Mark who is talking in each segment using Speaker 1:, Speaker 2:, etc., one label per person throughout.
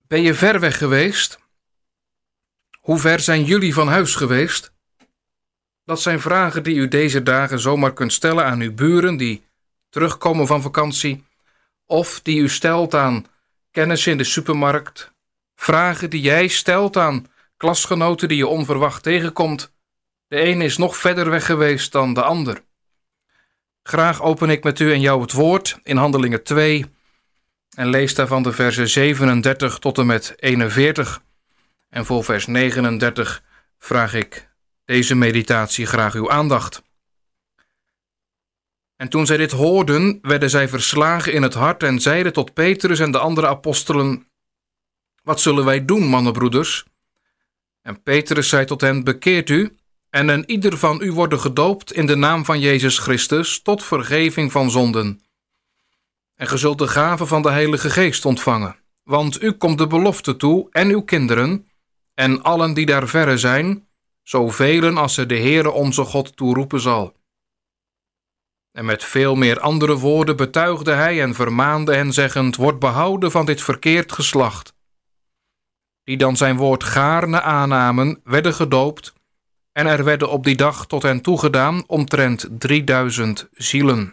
Speaker 1: Ben je ver weg geweest? Hoe ver zijn jullie van huis geweest? Dat zijn vragen die u deze dagen zomaar kunt stellen aan uw buren die terugkomen van vakantie, of die u stelt aan kennissen in de supermarkt. Vragen die jij stelt aan klasgenoten die je onverwacht tegenkomt. De ene is nog verder weg geweest dan de ander. Graag open ik met u en jou het woord in Handelingen 2 en lees daarvan de versen 37 tot en met 41. En voor vers 39 vraag ik deze meditatie graag uw aandacht. En toen zij dit hoorden, werden zij verslagen in het hart en zeiden tot Petrus en de andere apostelen: Wat zullen wij doen, mannenbroeders? En Petrus zei tot hen: Bekeert u en een ieder van u worden gedoopt in de naam van Jezus Christus tot vergeving van zonden. En ge zult de gave van de Heilige Geest ontvangen, want u komt de belofte toe en uw kinderen en allen die daar verre zijn, zoveel als er de Heere onze God toeroepen zal. En met veel meer andere woorden betuigde hij en vermaande hen, zeggend: Word behouden van dit verkeerd geslacht. Die dan zijn woord gaarne aannamen, werden gedoopt, en er werden op die dag tot hen toegedaan omtrent 3000 zielen.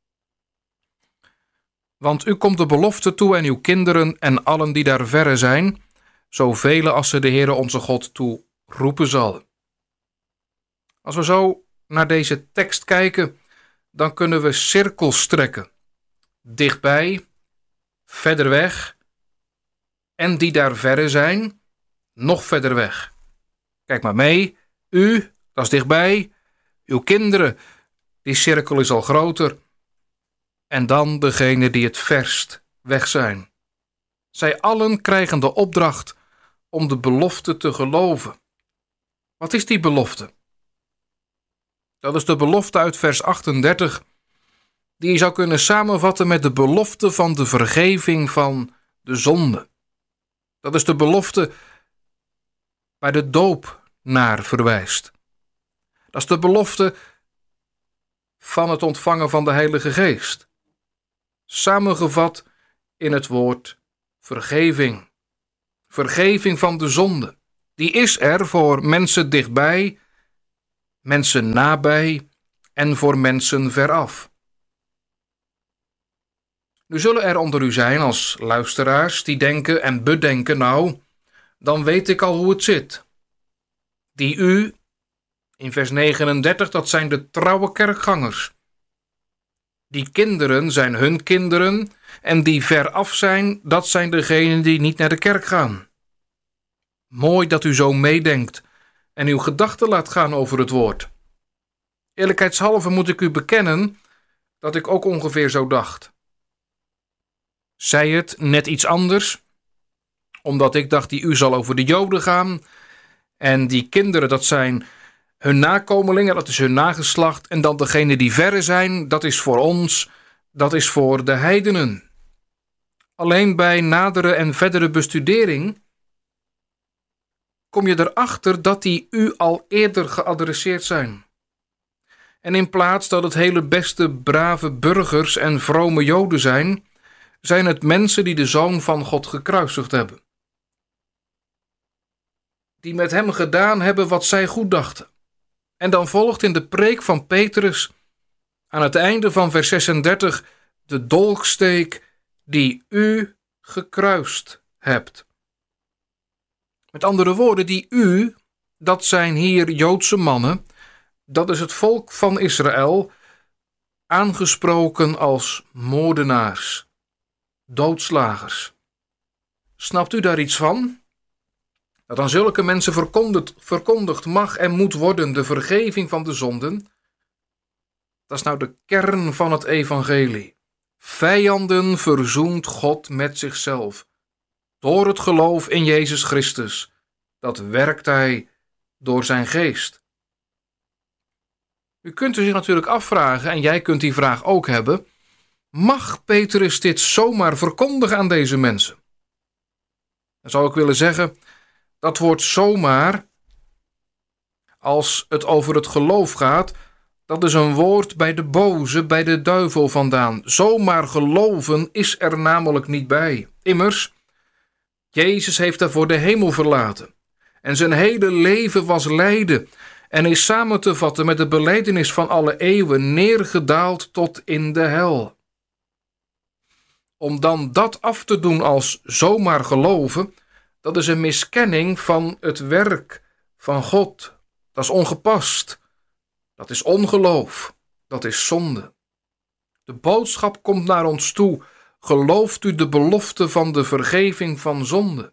Speaker 1: Want u komt de belofte toe en uw kinderen en allen die daar verre zijn, zoveel als er de Heere onze God toe roepen zal. Als we zo naar deze tekst kijken, dan kunnen we cirkels trekken. Dichtbij, verder weg, en die daar verre zijn, nog verder weg. Kijk maar mee, u, dat is dichtbij, uw kinderen, die cirkel is al groter, en dan degene die het verst weg zijn. Zij allen krijgen de opdracht om de belofte te geloven. Wat is die belofte? Dat is de belofte uit vers 38, die je zou kunnen samenvatten met de belofte van de vergeving van de zonde. Dat is de belofte waar de doop naar verwijst. Dat is de belofte van het ontvangen van de Heilige Geest. Samengevat in het woord vergeving. Vergeving van de zonde. Die is er voor mensen dichtbij, mensen nabij en voor mensen veraf. Nu zullen er onder u zijn als luisteraars die denken en bedenken: nou, dan weet ik al hoe het zit. Die u, in vers 39, dat zijn de trouwe kerkgangers. Die kinderen zijn hun kinderen en die veraf zijn, dat zijn degenen die niet naar de kerk gaan. Mooi dat u zo meedenkt en uw gedachten laat gaan over het woord. Eerlijkheidshalve moet ik u bekennen dat ik ook ongeveer zo dacht. Zij het net iets anders, omdat ik dacht die u zal over de Joden gaan en die kinderen, dat zijn hun nakomelingen, dat is hun nageslacht, en dan degene die verre zijn, dat is voor ons, dat is voor de heidenen. Alleen bij nadere en verdere bestudering kom je erachter dat die u al eerder geadresseerd zijn. En in plaats dat het hele beste brave burgers en vrome Joden zijn, zijn het mensen die de Zoon van God gekruisigd hebben. Die met hem gedaan hebben wat zij goed dachten. En dan volgt in de preek van Petrus aan het einde van vers 36 de dolksteek die u gekruist hebt. Met andere woorden, die u, dat zijn hier Joodse mannen, dat is het volk van Israël, aangesproken als moordenaars, doodslagers. Snapt u daar iets van? Dat aan zulke mensen verkondigd mag en moet worden de vergeving van de zonden. Dat is nou de kern van het evangelie. Vijanden verzoent God met zichzelf. Door het geloof in Jezus Christus. Dat werkt hij door zijn geest. U kunt u zich natuurlijk afvragen, en jij kunt die vraag ook hebben: mag Petrus dit zomaar verkondigen aan deze mensen? Dan zou ik willen zeggen, dat woord zomaar, als het over het geloof gaat, dat is een woord bij de boze, bij de duivel vandaan. Zomaar geloven is er namelijk niet bij. Immers, Jezus heeft daarvoor de hemel verlaten. En zijn hele leven was lijden en is samen te vatten met de belijdenis van alle eeuwen neergedaald tot in de hel. Om dan dat af te doen als zomaar geloven, dat is een miskenning van het werk van God. Dat is ongepast. Dat is ongeloof. Dat is zonde. De boodschap komt naar ons toe. Gelooft u de belofte van de vergeving van zonde?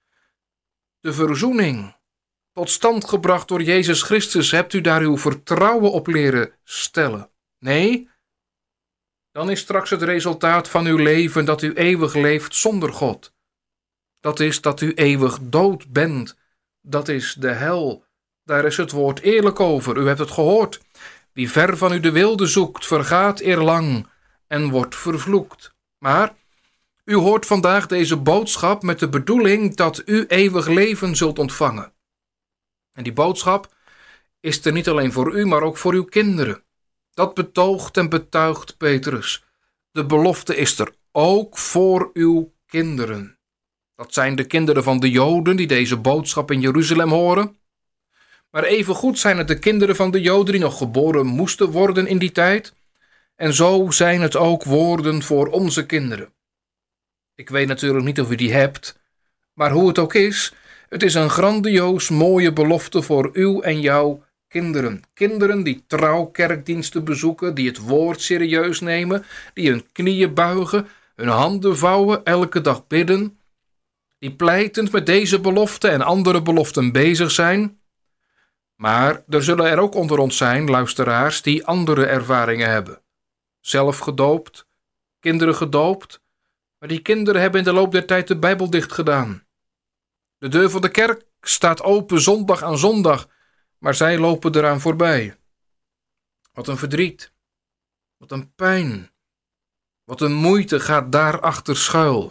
Speaker 1: De verzoening, tot stand gebracht door Jezus Christus, hebt u daar uw vertrouwen op leren stellen? Nee? Dan is straks het resultaat van uw leven dat u eeuwig leeft zonder God. Dat is dat u eeuwig dood bent. Dat is de hel. Daar is het woord eerlijk over. U hebt het gehoord. Wie ver van u de wilde zoekt, vergaat eerlang en wordt vervloekt. Maar u hoort vandaag deze boodschap met de bedoeling dat u eeuwig leven zult ontvangen. En die boodschap is er niet alleen voor u, maar ook voor uw kinderen. Dat betoogt en betuigt Petrus. De belofte is er ook voor uw kinderen. Dat zijn de kinderen van de Joden die deze boodschap in Jeruzalem horen. Maar evengoed zijn het de kinderen van de Joden die nog geboren moesten worden in die tijd. En zo zijn het ook woorden voor onze kinderen. Ik weet natuurlijk niet of u die hebt, maar hoe het ook is, het is een grandioos mooie belofte voor uw en jouw kinderen. Kinderen die trouw kerkdiensten bezoeken, die het woord serieus nemen, die hun knieën buigen, hun handen vouwen, elke dag bidden, die pleitend met deze belofte en andere beloften bezig zijn. Maar er zullen er ook onder ons zijn, luisteraars, die andere ervaringen hebben. Zelf gedoopt, kinderen gedoopt, maar die kinderen hebben in de loop der tijd de Bijbel dicht gedaan. De deur van de kerk staat open zondag aan zondag, maar zij lopen eraan voorbij. Wat een verdriet, wat een pijn, wat een moeite gaat daarachter schuil.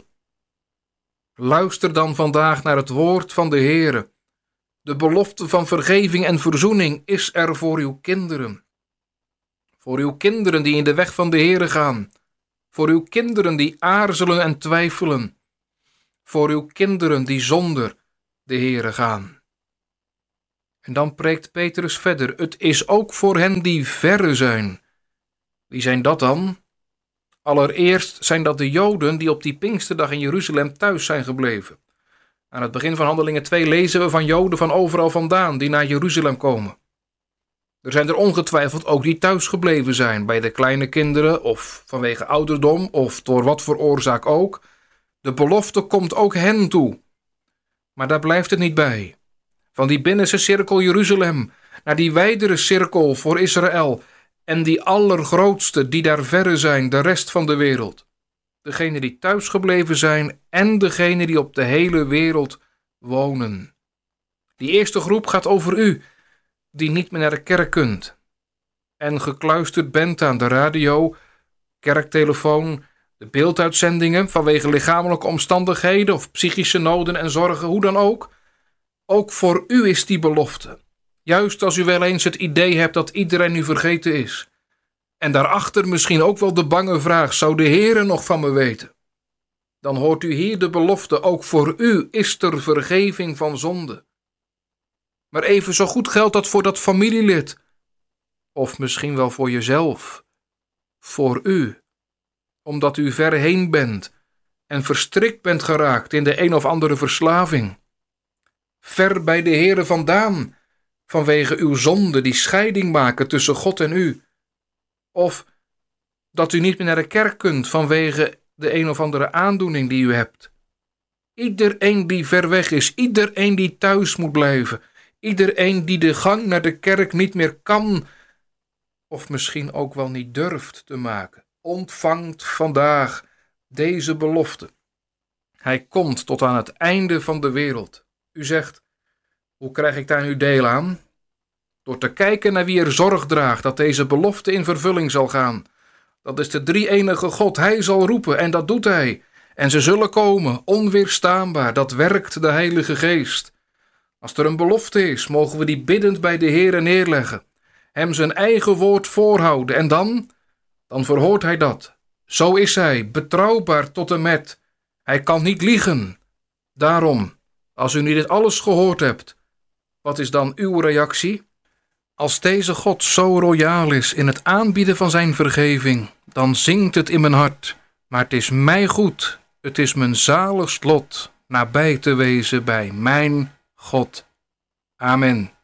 Speaker 1: Luister dan vandaag naar het woord van de Heere. De belofte van vergeving en verzoening is er voor uw kinderen. Voor uw kinderen die in de weg van de Heere gaan. Voor uw kinderen die aarzelen en twijfelen. Voor uw kinderen die zonder de Heere gaan. En dan preekt Petrus verder. Het is ook voor hen die verre zijn. Wie zijn dat dan? Allereerst zijn dat de Joden die op die Pinksterdag in Jeruzalem thuis zijn gebleven. Aan het begin van Handelingen 2 lezen we van Joden van overal vandaan die naar Jeruzalem komen. Er zijn er ongetwijfeld ook die thuis gebleven zijn, bij de kleine kinderen of vanwege ouderdom of door wat voor oorzaak ook. De belofte komt ook hen toe. Maar daar blijft het niet bij. Van die binnenste cirkel Jeruzalem naar die wijdere cirkel voor Israël en die allergrootste die daar verre zijn, de rest van de wereld. Degenen die thuis gebleven zijn en degenen die op de hele wereld wonen. Die eerste groep gaat over u, die niet meer naar de kerk kunt. En gekluisterd bent aan de radio, kerktelefoon, de beelduitzendingen vanwege lichamelijke omstandigheden of psychische noden en zorgen, hoe dan ook. Ook voor u is die belofte. Juist als u wel eens het idee hebt dat iedereen u vergeten is. En daarachter misschien ook wel de bange vraag, zou de Heere nog van me weten? Dan hoort u hier de belofte, ook voor u is er vergeving van zonde. Maar even zo goed geldt dat voor dat familielid. Of misschien wel voor jezelf. Voor u. Omdat u ver heen bent en verstrikt bent geraakt in de een of andere verslaving. Ver bij de Heere vandaan, vanwege uw zonde die scheiding maken tussen God en u. Of dat u niet meer naar de kerk kunt vanwege de een of andere aandoening die u hebt. Iedereen die ver weg is, iedereen die thuis moet blijven, iedereen die de gang naar de kerk niet meer kan, of misschien ook wel niet durft te maken, ontvangt vandaag deze belofte. Hij komt tot aan het einde van de wereld. U zegt, hoe krijg ik daar nu deel aan? Door te kijken naar wie er zorg draagt dat deze belofte in vervulling zal gaan. Dat is de drie-enige God. Hij zal roepen en dat doet hij. En ze zullen komen, onweerstaanbaar. Dat werkt de Heilige Geest. Als er een belofte is, mogen we die biddend bij de Heere neerleggen. Hem zijn eigen woord voorhouden. En dan verhoort hij dat. Zo is hij, betrouwbaar tot en met. Hij kan niet liegen. Daarom, als u nu dit alles gehoord hebt, wat is dan uw reactie? Als deze God zo royaal is in het aanbieden van zijn vergeving, dan zingt het in mijn hart. Maar het is mij goed, het is mijn zaligst lot, nabij te wezen bij mijn God. Amen.